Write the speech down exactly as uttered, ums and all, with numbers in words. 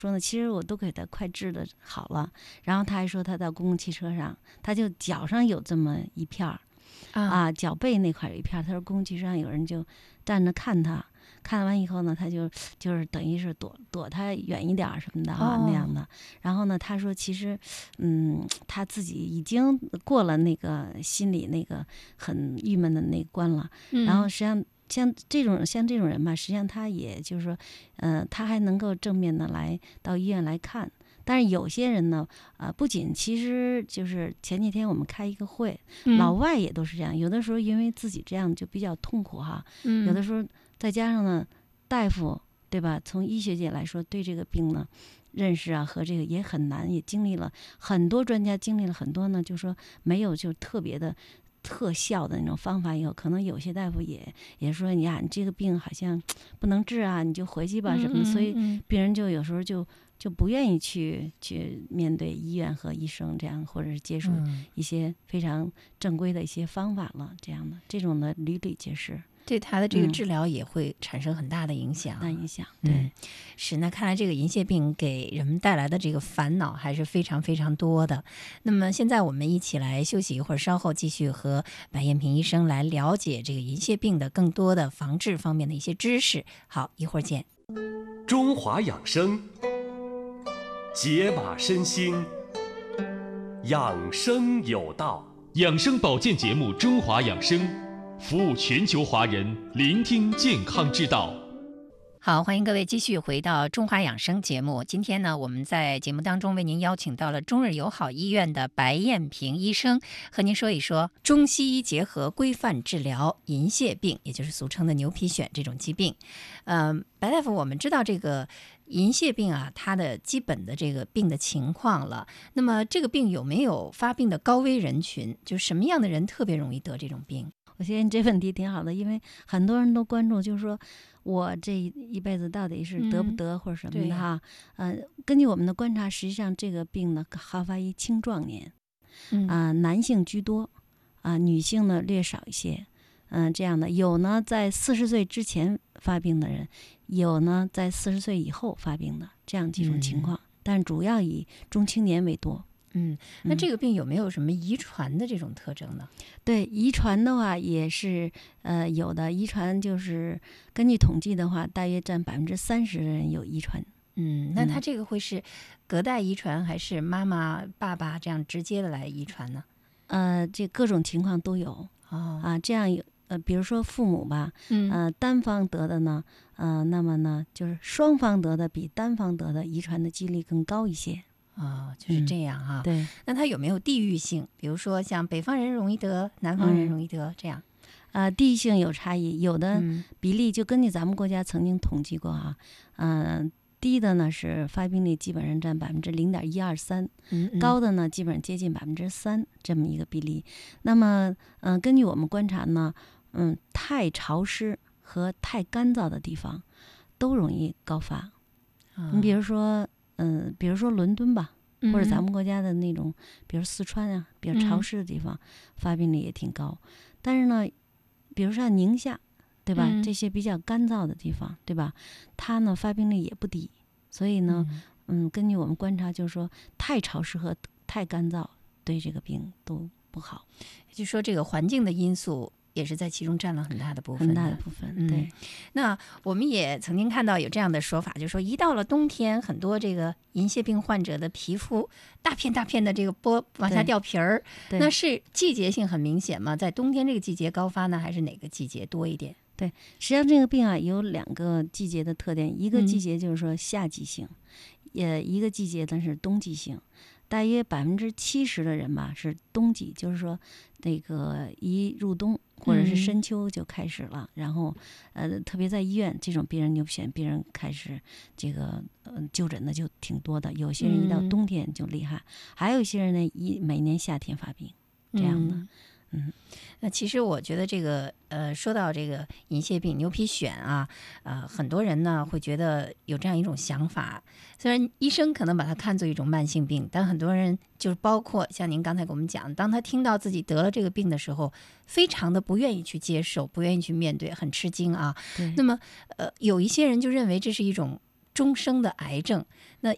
说呢，其实我都给他快治的好了。然后他还说他到公共汽车上，他就脚上有这么一片儿啊, 啊，脚背那块有一片儿。他说公共汽车上有人就站着看他，看完以后呢，他就就是等于是躲躲他远一点什么的啊、哦、那样的。然后呢，他说其实，嗯，他自己已经过了那个心里那个很郁闷的那关了。嗯、然后实际上。像这种像这种人吧，实际上他也就是说，呃，他还能够正面的来到医院来看。但是有些人呢，呃，不仅其实就是前几天我们开一个会，嗯、老外也都是这样。有的时候因为自己这样就比较痛苦哈，嗯、有的时候再加上呢，大夫对吧？从医学界来说，对这个病呢认识啊和这个也很难，也经历了很多专家经历了很多呢，就说没有就特别的。特效的那种方法以后，可能有些大夫也也说你啊，你这个病好像不能治啊，你就回去吧什么的，嗯嗯嗯，所以病人就有时候就就不愿意去去面对医院和医生这样，或者是接触一些非常正规的一些方法了，这样的这种的屡屡皆是。 对他的这个治疗也会产生很大的影响， 大、嗯、影响，对、 嗯，是。那看来这个银屑病给人们带来的这个烦恼还是非常非常多的。那么现在我们一起来休息一会儿，稍后继续和白燕平医生来了解这个银屑病的更多的防治方面的一些知识。好，一会儿见。 中华养生，解码身心，养生有道。 养生保健节目《中华养生》。服务全球华人，聆听健康之道。 好，欢迎各位继续回到中华养生节目。今天呢，我们在节目当中为您邀请到了中日友好医院的白燕平医生，和您说一说中西医结合规范治疗银屑病，也就是俗称的牛皮癣这种疾病。嗯、呃，白大夫，我们知道这个银屑病啊，它的基本的这个病的情况了。那么这个病有没有发病的高危人群？就是什么样的人特别容易得这种病？ 我觉得你这问题挺好的，因为很多人都关注，就是说我这一辈子到底是得不得或者什么的哈。嗯、呃，根据我们的观察，实际上这个病呢好发于青壮年，啊、呃，男性居多，啊、呃，女性呢略少一些。嗯、呃，这样的有呢在四十岁之前发病的人，有呢在四十岁以后发病的这样几种情况，嗯、但主要以中青年为多。 嗯，那这个病有没有什么遗传的这种特征呢？ 对，遗传的话也是呃有的。遗传就是根据统计的话，大约占百分之三十的人有遗传。 嗯，那它这个会是隔代遗传，还是妈妈、爸爸这样直接的来遗传呢？ 呃，这各种情况都有。 哦啊，这样有呃，比如说父母吧，嗯、呃，单方得的呢，呃，那么呢，就是双方得的比单方得的遗传的几率更高一些。 哦，就是这样哈、啊嗯。对， 那它有没有地域性？比如说像北方人容易得，南方人容易得，嗯、这样？ 呃，地域性有差异，有的比例就根据咱们国家曾经统计过啊，嗯、呃，低的呢是发病率基本上占百分之零点一二三，高的呢基本上接近百分之三这么一个比例。那么，嗯、呃，根据我们观察呢，嗯，太潮湿和太干燥的地方都容易高发。 哦、 你比如说。嗯，比如说伦敦吧，或者咱们国家的那种，比如四川啊，比较潮湿的地方，嗯、发病率也挺高。但是呢，比如说像宁夏，对吧？嗯、这些比较干燥的地方，对吧？它呢发病率也不低。所以呢，嗯，嗯根据我们观察，就是说太潮湿和太干燥对这个病都不好。 就说这个环境的因素。也是在其中占了很大的部分， 很大的部分。对、 嗯，那我们也曾经看到有这样的说法，就是说一到了冬天，很多这个银屑病患者的皮肤大片大片的这个剥往下掉皮儿，那是季节性很明显吗？在冬天这个季节高发呢，还是哪个季节多一点？ 对，实际上这个病啊有两个季节的特点，一个季节就是说夏季性，也、嗯、一个季节呢是冬季性。大约百分之七十的人吧是冬季，就是说那个一入冬或者是深秋就开始了，嗯、然后呃特别在医院这种病人牛皮癣病人开始这个呃就诊的就挺多的，有些人一到冬天就厉害，嗯、还有一些人呢一每年夏天发病这样的。嗯嗯，那其实我觉得这个呃，说到这个银屑病、牛皮癣啊，呃，很多人呢会觉得有这样一种想法，虽然医生可能把它看作一种慢性病，但很多人就是包括像您刚才给我们讲，当他听到自己得了这个病的时候，非常的不愿意去接受，不愿意去面对，很吃惊啊。那么呃，有一些人就认为这是一种终生的癌症，那